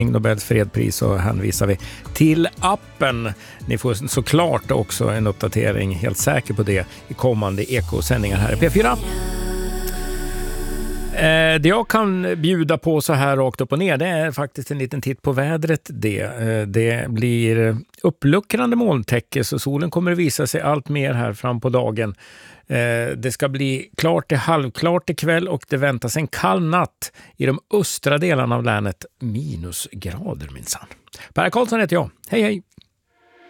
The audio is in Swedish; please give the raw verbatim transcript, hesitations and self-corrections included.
Nobels fredspris så hänvisar vi till appen. Ni får såklart också en uppdatering, helt säker på det, i kommande ekosändningar här i P fyra. Eh, det jag kan bjuda på så här rakt upp och ner, det är faktiskt en liten titt på vädret. Det, eh, det blir uppluckrande molntäcke så solen kommer att visa sig allt mer här fram på dagen. Eh, det ska bli klart till halvklart ikväll och det väntas en kall natt i de östra delarna av länet. Minusgrader minsann. Per Karlsson heter jag. Hej hej!